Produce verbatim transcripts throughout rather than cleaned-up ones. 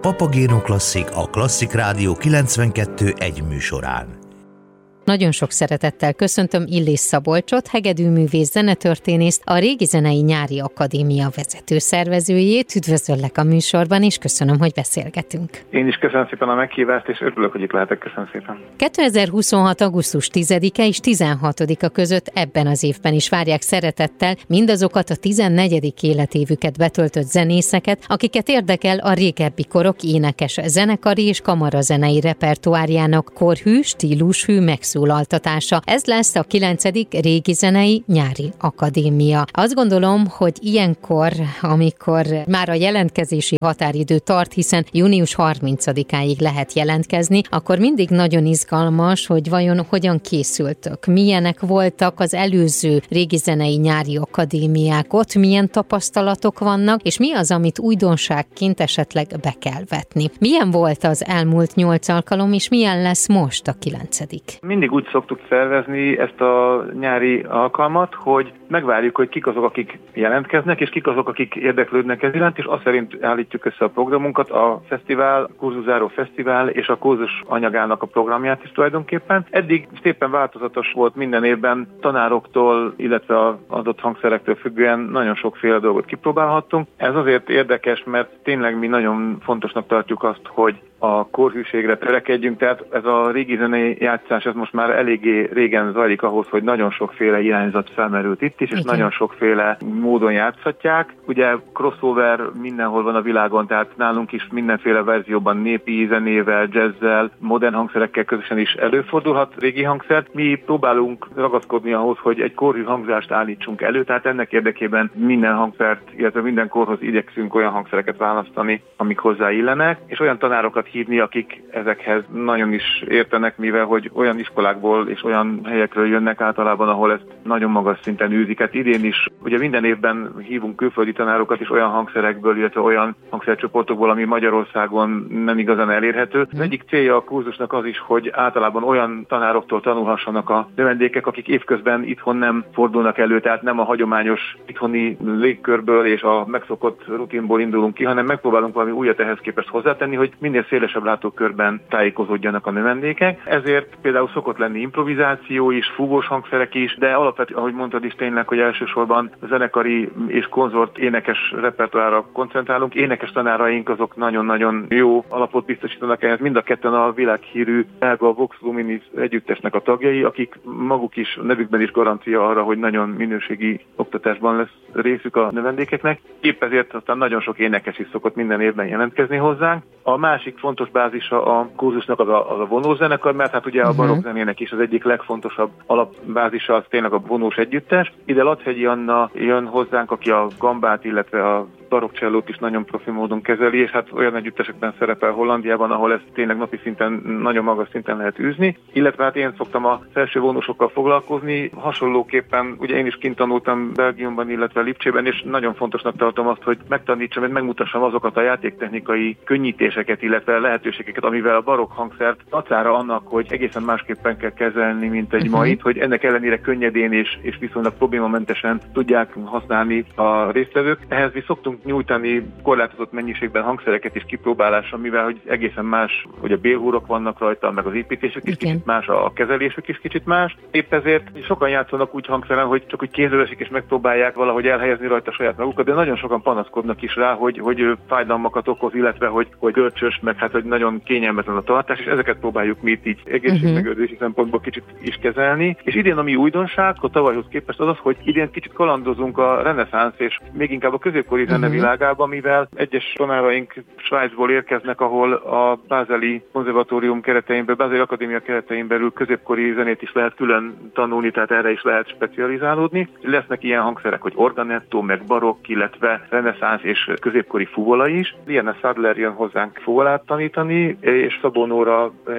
Papagéno Klasszik, a Klasszik Rádió kilencvenkettő egy műsorán. Nagyon sok szeretettel köszöntöm Illés Szabolcsot, hegedűművész, zenetörténészt, a Régi Zenei Nyári Akadémia vezető szervezőjét. Üdvözöllek a műsorban, és köszönöm, hogy beszélgetünk. Én is köszönöm szépen a meghívást, és örülök, hogy itt lehetek. Köszönöm szépen. kétezer-huszonhat. augusztus tizedike és tizenhatodika között ebben az évben is várják szeretettel mindazokat a tizennegyedik életévüket betöltött zenészeket, akiket érdekel a régebbi korok énekes zenekari és kamarazenei repertoárjának korhű, stílushű megszólaltatása. Ez lesz a kilencedik Régi Zenei Nyári Akadémia. Azt gondolom, hogy ilyenkor, amikor már a jelentkezési határidő tart, hiszen június harmincadikáig lehet jelentkezni, akkor mindig nagyon izgalmas, hogy vajon hogyan készültök, milyenek voltak az előző Régi Zenei Nyári Akadémiák, ott milyen tapasztalatok vannak, és mi az, amit újdonságként esetleg be kell vetni. Milyen volt az elmúlt nyolc alkalom, és milyen lesz most a kilencedik? Mindig úgy szoktuk szervezni ezt a nyári alkalmat, hogy megvárjuk, hogy kik azok, akik jelentkeznek, és kik azok, akik érdeklődnek ez iránt, és azt szerint állítjuk össze a programunkat, a fesztivál, kurzuzáró fesztivál és a kurzus anyagának a programját is tulajdonképpen. Eddig szépen változatos volt minden évben, tanároktól, illetve az adott hangszerektől függően nagyon sokféle dolgot kipróbálhattunk. Ez azért érdekes, mert tényleg mi nagyon fontosnak tartjuk azt, hogy a korhűségre törekedjünk, tehát ez a régi zenei játszás, ez most már eléggé régen zajlik ahhoz, hogy nagyon sokféle irányzat felmerült itt is, és igen, nagyon sokféle módon játszhatják. Ugye crossover mindenhol van a világon, tehát nálunk is mindenféle verzióban népi zenével, jazzzel, modern hangszerekkel közösen is előfordulhat régi hangszert. Mi próbálunk ragaszkodni ahhoz, hogy egy korhű hangzást állítsunk elő, tehát ennek érdekében minden hangszert, illetve minden korhoz igyekszünk olyan hangszereket választani, amik hozzá illenek, és olyan tanárokat hívni, akik ezekhez nagyon is értenek, mivel hogy olyan iskolákból és olyan helyekről jönnek általában, ahol ezt nagyon magas szinten űzik. Hát idén is, ugye minden évben hívunk külföldi tanárokat is olyan hangszerekből, illetve olyan hangszercsoportokból, ami Magyarországon nem igazán elérhető. Az egyik célja a kurzusnak az is, hogy általában olyan tanároktól tanulhassanak a növendékek, akik évközben itthon nem fordulnak elő, tehát nem a hagyományos itthoni légkörből és a megszokott rutinból indulunk ki, hanem megpróbálunk valami újat ehhez képest hozzátenni, hogy minél szélesebb látókörben tájékozódjanak a növendékek. Ezért például szokott lenni improvizáció is, fúvós hangszerek is, de alapvetően, ahogy mondtad is tényleg, hogy elsősorban zenekari és konzort énekes repertoárra koncentrálunk. Énekes tanáraink azok nagyon-nagyon jó alapot biztosítanak ehhez. Mind a ketten a világhírű belga Vox Luminis együttesnek a tagjai, akik maguk is, a nevükben is garancia arra, hogy nagyon minőségi oktatásban lesz részük a növendékeknek. Épp ezért aztán nagyon sok énekes is szokott minden évben jelentkezni hozzánk. A másik fontos bázisa a kurzusnak az a, az a vonózenekar, mert hát ugye a barokk zenének is az egyik legfontosabb alapbázisa az tényleg a vonós együttes. Ide Lathegyi Anna jön hozzánk, aki a gambát, illetve a barokkcsellót is nagyon profi módon kezeli, és hát olyan együttesekben szerepel Hollandiában, ahol ezt tényleg napi szinten, nagyon magas szinten lehet űzni. Illetve hát én szoktam a felső vonósokkal foglalkozni. Hasonlóképpen ugye én is kint tanultam Belgiumban, illetve Lipcsében, és nagyon fontosnak tartom azt, hogy megtanítsam, hogy megmutassam azokat a játéktechnikai könnyítéseket, illetve lehetőségeket, amivel a barokk hangszert dacára annak, hogy egészen másképpen kell kezelni, mint egy uh-huh. mait, hogy ennek ellenére könnyedén és, és viszonylag problémamentesen tudják használni a résztvevők. Ehhez mi szoktunk nyújtani korlátozott mennyiségben hangszereket is kipróbálásra, mivel hogy egészen más, hogy a bélhúrok vannak rajta, meg az építésük is kicsit más, a kezelésük is kicsit más. Épp ezért sokan játszanak úgy hangszeren, hogy csak úgy kézről esik és megpróbálják valahogy elhelyezni rajta saját magukat, de nagyon sokan panaszkodnak is rá, hogy, hogy fájdalmakat okoz, illetve hogy, hogy görcsös, meg hát hogy nagyon kényelmetlen a tartás, és ezeket próbáljuk mi itt így egészségmegőrzési uh-huh. szempontból kicsit is kezelni. És idén ami újdonság, a tavalyhoz képest az az, hogy idén kicsit kalandozunk a reneszánsz és még inkább a középkori zene uh-huh. világában, mivel egyes tanáraink Svájcból érkeznek, ahol a Bázeli konzervatórium keretein belül, Bázeli Akadémia keretein belül középkori zenét is lehet külön tanulni, tehát erre is lehet specializálódni. Lesznek ilyen hangszerek, hogy organetto, meg barokk, illetve reneszánsz és középkori fuvola is. Liana Sadler jön hozzánk fuvolát tanítani, és Szabó Nóra egy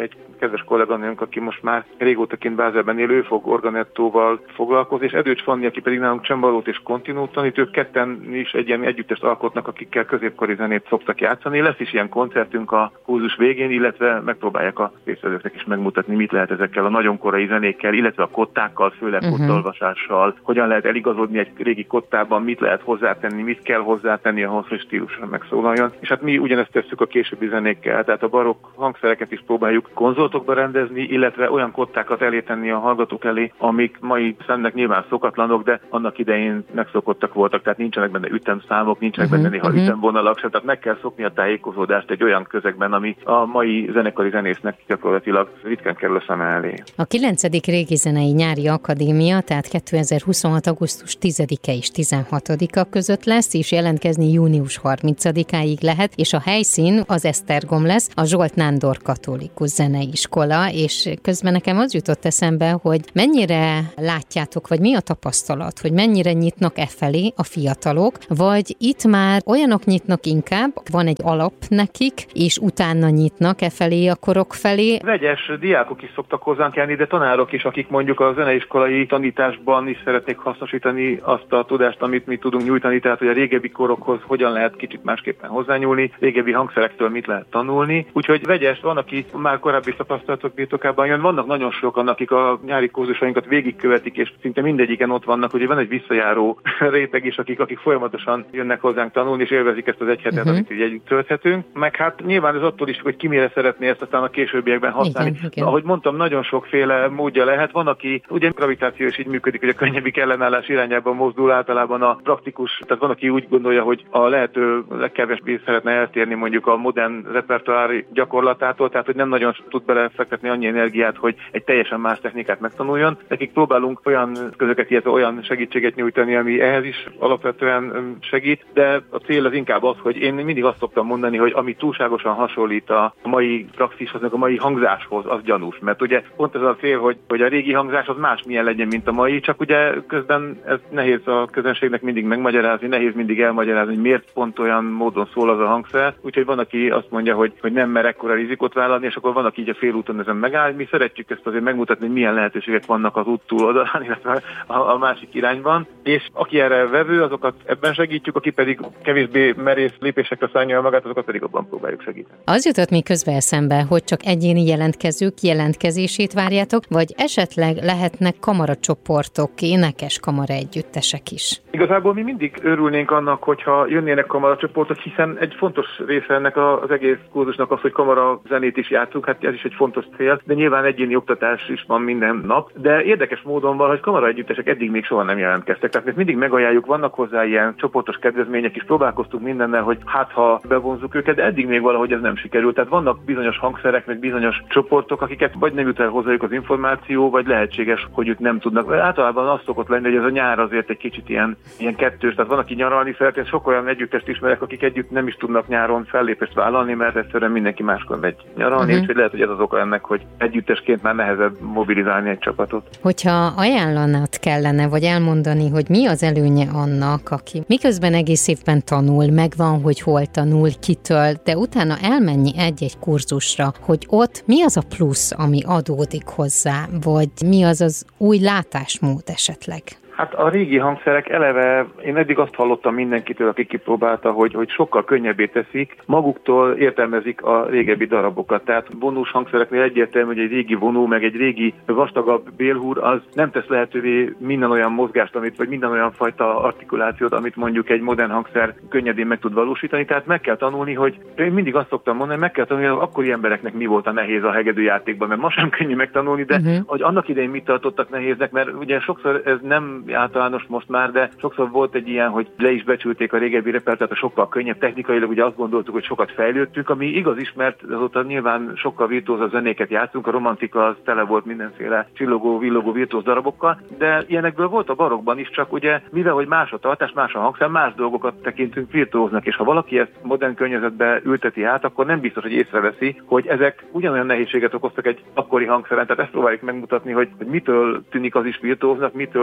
kedves kolléganőnk, aki most már régóta kint Bázelben élő, ő fog organettóval foglalkozni, és Edőcs Fanni, aki pedig nálunk csembalót és kontinút tanít, ők ketten is egy ilyen együttest alkotnak, akikkel középkori zenét szoktak játszani. Lesz is ilyen koncertünk a kurzus végén, illetve megpróbálják a résztvevőknek is megmutatni, mit lehet ezekkel a nagyon korai zenékkel, illetve a kottákkal, főleg uh-huh. kottolvasással, hogyan lehet eligazodni egy régi kottában, mit lehet hozzátenni, mit kell hozzátenni ahhoz, hogy stílusosan megszólaljon. És hát mi ugyanezt tesszük a későbbi zenékkel, tehát a barokk hangszereket is próbáljuk konzoltokba rendezni, illetve olyan kottákat elé tenni a hallgatók elé, amik mai szemnek nyilván szokatlanok, de annak idején megszokottak voltak, tehát nincsenek benne ütemszámok, nincsenek uh-huh. benne néha uh-huh. ütemvonalak sem, tehát meg kell szokni a tájékozódást egy olyan közegben, ami a mai zenekari zenésznek gyakorlatilag ritkán kerül a szeme elé. A kilencedik Régi Zenei Nyári Akadémia, tehát kétezer-huszonhat. augusztus tizedike és tizenhatodika között lesz, és jelentkezni június harmincadikáig lehet, és a helyszín az Esztergom lesz, a Zsolt Nándor Katolikus Zeneiskola, és közben nekem az jutott eszembe, hogy mennyire látjátok, vagy mi a tapasztalat, hogy mennyire nyitnak e felé a fiatalok, vagy itt már olyanok nyitnak inkább, van egy alap nekik, és utána nyitnak e felé a korok felé. Vegyes diákok is szoktak hozzánk járni, de tanárok is, akik mondjuk a zeneiskolai tanításban is szeretnék hasznosítani azt a tudást, amit mi tudunk nyújtani, tehát hogy a régebbi korokhoz hogyan lehet kicsit másképpen hozzányúlni, régebbi hangszerektől mit lehet tanulni. Úgyhogy vegyes, van, aki már korábbi tapasztalatok birtokában jön, vannak nagyon sokan, akik a nyári kurzusainkat végigkövetik, és szinte mindegyiken ott vannak, ugye van egy visszajáró réteg is, akik, akik folyamatosan jönnek hozzánk tanulni, és élvezik ezt az egy hetet, uh-huh. amit így együtt tölthetünk. Meg hát nyilván ez attól is, hogy ki mire szeretné ezt aztán a későbbiekben használni. Igen, igen. Ahogy mondtam, nagyon sokféle módja lehet. Van, aki ugye gravitáció is így működik, hogy a könnyebbik ellenállás irányában mozdul általában a praktikus, tehát van, aki úgy gondolja, hogy a lehető legkevésbé szeretne eltérni mondjuk a modern repertoári gyakorlatától, tehát hogy nem nagyon tud belefektetni annyi energiát, hogy egy teljesen más technikát megtanuljon. Nekik próbálunk olyan közöket, illetve olyan segítséget nyújtani, ami ehhez is alapvetően segít, de a cél az inkább az, hogy én mindig azt szoktam mondani, hogy ami túlságosan hasonlít a mai praxishoz, meg a mai hangzáshoz, az gyanús. Mert ugye pont ez a cél, hogy, hogy a régi hangzás az másmilyen legyen, mint a mai, csak ugye közben ez nehéz a közönségnek mindig megmagyarázni, nehéz mindig elmagyarázni, hogy miért pont olyan módon szól az a hangszer. Úgyhogy van, aki azt mondja, hogy, hogy nem mer ekkora rizikót vállalni, és akkor van, aki így a félúton ezen megáll. Mi szeretjük ezt azért megmutatni, hogy milyen lehetőségek vannak az út túloldalán, illetve a, a másik irányban. És aki erre vevő, azokat ebben segítjük, aki pedig kevésbé merész lépésekre szállja magát, azokat pedig abban próbáljuk segíteni. Az jutott még közben eszembe, hogy csak egyéni jelentkezők jelentkezését várjátok, vagy esetleg lehetnek kamaracsoportok, énekes kamara együttesek is? Igazából mi mindig örülnénk annak, hogyha jönnének kamaracsoportok, hiszen egy fontos része ennek az egész kurzusnak az, hogy kamara zenét is játszunk, hát ez is egy fontos cél, de nyilván egyéni oktatás is van minden nap, de érdekes módon van, hogy kamara együttesek eddig még soha nem jelentkeztek, tehát ezt mindig megajánljuk, vannak hozzá ilyen csoportos kedvezmények is, próbálkoztunk mindennel, hogy hát ha bevonzuk őket, de eddig még valahogy ez nem sikerült, tehát vannak bizonyos hangszerek, meg bizonyos csoportok, akiket vagy nem jut el hozzájuk az információ, vagy lehetséges, hogy ők nem tudnak. Általában az szokott lenni, hogy ez a nyár azért egy kicsit ilyen, ilyen kettős, tehát van, aki nyaralni szeretne, sok olyan együttest ismerek, akik együtt nem is tudnak nyáron fellépést vállalni, mert egyszerűen mindenki máskor megy nyaralni, uh-huh. úgyhogy lehet, hogy ez az oka ennek, hogy együttesként már nehezebb mobilizálni egy csapatot. Hogyha ajánlanat kellene, vagy elmondani, hogy mi az előnye annak, aki miközben egész évben tanul, megvan, hogy hol tanul, kitől, de utána elmenni egy-egy kurzusra, hogy ott mi az a plusz, ami adódik hozzá, vagy mi az az új látásmód esetleg? Hát a régi hangszerek eleve, én eddig azt hallottam mindenkitől, aki kipróbálta, hogy, hogy sokkal könnyebbé teszik, maguktól értelmezik a régebbi darabokat. Tehát vonós hangszereknél egyértelmű, hogy egy régi vonó, meg egy régi vastagabb bélhúr, az nem tesz lehetővé minden olyan mozgást, amit, vagy minden olyan fajta artikulációt, amit mondjuk egy modern hangszer könnyedén meg tud valósítani. Tehát meg kell tanulni, hogy én mindig azt szoktam mondani, meg kell tanulni, hogy akkori embereknek mi volt a nehéz a hegedűjátékban, mert ma sem könnyű megtanulni, de uh-huh. hogy annak idején mit tartottak nehéznek, mert ugye sokszor ez nem általános most már, de sokszor volt egy ilyen, hogy le is becsülték a régebbi repertoárt, a sokkal könnyebb technikailag, ugye azt gondoltuk, hogy sokat fejlődtünk, ami igaz is, mert azóta nyilván sokkal virtuózabb zenéket játszunk, a romantika az tele volt mindenféle csillogó, villogó virtuóz darabokkal, de ilyenekből volt a barokban is, csak ugye mivel, hogy más a tartás, más a hangszer, más dolgokat tekintünk virtuóznak, és ha valaki ezt modern környezetbe ülteti át, akkor nem biztos, hogy észreveszi, hogy ezek ugyanolyan nehézséget okoztak egy akkori hangszeren, tehát ezt próbáljuk megmutatni, hogy, hogy mitől tűnik az is virtuóznak, mitől tűnik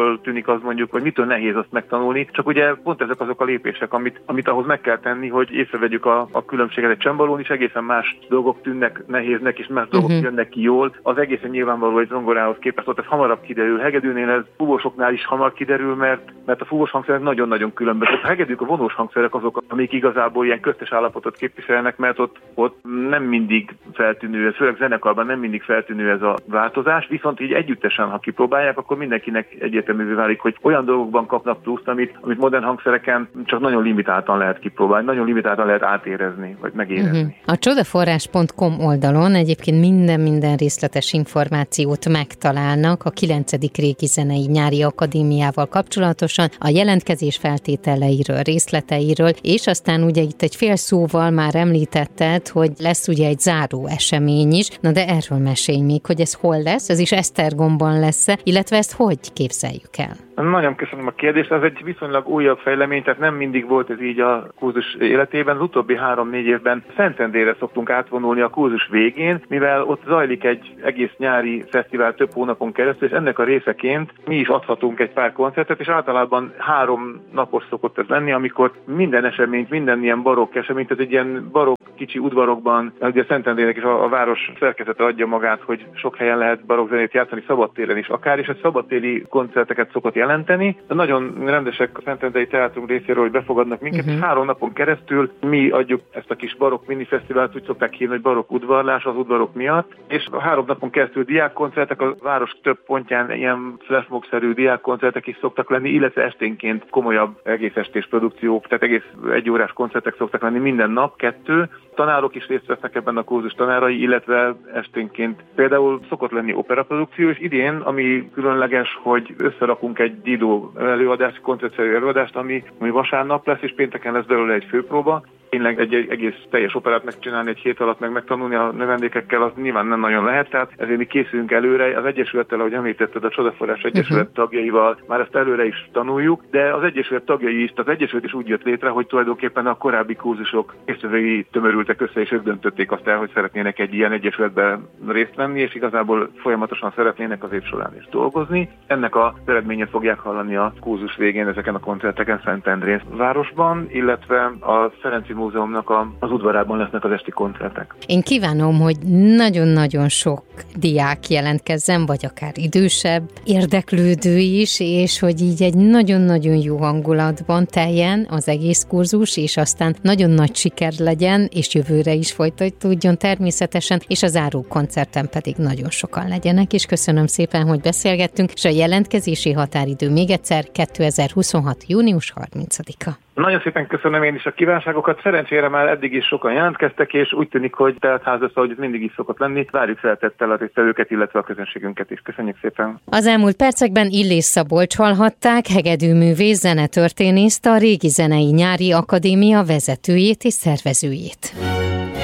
az mondjuk, hogy mitől nehéz azt megtanulni, csak ugye pont ezek azok a lépések, amit, amit ahhoz meg kell tenni, hogy észrevegyük a, a különbséget. Egy csembalón is egészen más dolgok tűnnek nehéznek, és más dolgok uh-huh. jönnek ki jól. Az egészen nyilvánvaló egy zongorához képest, ott ez hamarabb kiderül. Hegedűnél ez fúvósoknál is hamar kiderül, mert, mert a fúvós hangszerek nagyon-nagyon különbözőek. A hegedűk, a vonós hangszerek azok, amik igazából ilyen köztes állapotot képviselnek, mert ott, ott nem mindig feltűnő, ez főleg zenekarban nem mindig feltűnő ez a változás, viszont így együttesen, ha kipróbálják, akkor mindenkinek egyértelművé válik, hogy olyan dolgokban kapnak pluszt, amit, amit modern hangszereken csak nagyon limitáltan lehet kipróbálni, nagyon limitáltan lehet átérezni, vagy megérezni. Uh-huh. A csodaforrás pont com oldalon egyébként minden-minden részletes információt megtalálnak a kilencedik Régi Zenei Nyári Akadémiával kapcsolatosan, a jelentkezés feltételeiről, részleteiről, és aztán ugye itt egy fél szóval már említetted, hogy lesz ugye egy záró esemény is, na de erről mesélj még, hogy ez hol lesz, ez is Esztergomban lesz, illetve ezt hogy képzeljük el? Nagyon köszönöm a kérdést, ez egy viszonylag újabb fejlemény, tehát nem mindig volt ez így a kurzus életében. Az utóbbi három-négy évben Szentendrére szoktunk átvonulni a kurzus végén, mivel ott zajlik egy egész nyári fesztivál több hónapon keresztül, és ennek a részeként mi is adhatunk egy pár koncertet, és általában három napos szokott ez lenni, amikor minden eseményt, minden ilyen barokk eseményt, ez egy ilyen barokk kicsi udvarokban, ugye Szentendrének is a, a város szerkezete adja magát, hogy sok helyen lehet barokkzenét játszani, szabadtéren is akár, és egy szabadtéri koncerteket szokott jelenteni. De nagyon rendesek a Szentendrei Teátrum részéről, hogy befogadnak minket, uh-huh. és három napon keresztül mi adjuk ezt a kis barokk minifesztivált, úgy szokták hívni, hogy barokk udvarlás az udvarok miatt, és a három napon keresztül diákkoncertek, a város több pontján ilyen flashmob-szerű diákkoncertek is szoktak lenni, illetve esténként komolyabb egész estés produkciók, tehát egész egyórás koncertek szoktak lenni minden nap, kettő. Tanárok is részt vesznek ebben a kurzus tanárai, illetve esténként például szokott lenni operaprodukció, és idén, ami különleges, hogy összerakunk egy Dido előadást, koncertszerű előadást, ami, ami vasárnap lesz, és pénteken lesz belőle egy főpróba. Tényleg egy, egy egész teljes operát megcsinálni egy hét alatt, meg megtanulni a növendékekkel, az nyilván nem nagyon lehet, tehát ezért mi készülünk előre. Az Egyesülettel, ahogy említetted, a Csodaforrás Egyesület uh-huh. tagjaival már ezt előre is tanuljuk, de az Egyesület tagjai is, tehát az Egyesület is úgy jött létre, hogy tulajdonképpen a korábbi kurzusok résztvevői tömörültek össze, és ők döntötték azt el, hogy szeretnének egy ilyen egyesületben részt venni, és igazából folyamatosan szeretnének az év során is dolgozni. Ennek az eredményét fogják hallani a kurzus végén ezeken a koncerteken Szentendrén városban, illetve a Ferenci Múzeumnak a, az udvarában lesznek az esti koncertek. Én kívánom, hogy nagyon-nagyon sok diák jelentkezzen, vagy akár idősebb, érdeklődő is, és hogy így egy nagyon-nagyon jó hangulatban teljen az egész kurzus, és aztán nagyon nagy siker legyen, és jövőre is folytatódjon természetesen, és a záró koncerten pedig nagyon sokan legyenek, és köszönöm szépen, hogy beszélgettünk, és a jelentkezési határidő még egyszer kétezer-huszonhat. június harmincadika. Nagyon szépen köszönöm én is a kívánságokat. Szerencsére már eddig is sokan jelentkeztek, és úgy tűnik, hogy teltház lesz, ahogy ez mindig is szokott lenni. Várjuk szeretettel a résztvevőket, illetve a közönségünket is. Köszönjük szépen. Az elmúlt percekben Illés Szabolcs hallhatták, hegedűművész, zenetörténészt, a Régi Zenei Nyári Akadémia vezetőjét és szervezőjét.